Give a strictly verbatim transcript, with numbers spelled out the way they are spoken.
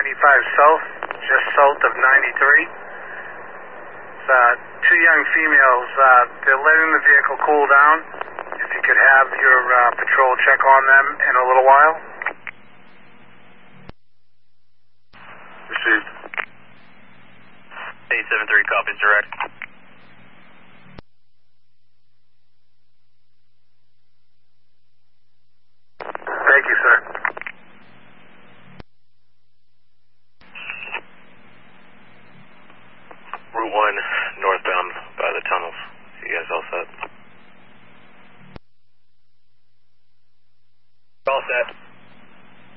eighty-five south, just south of ninety-three. It's, uh, two young females. Uh, they're letting the vehicle cool down. If you could have your uh, patrol check on them in a little while. Received. eight seven three copies direct. Thank you, sir. Route one.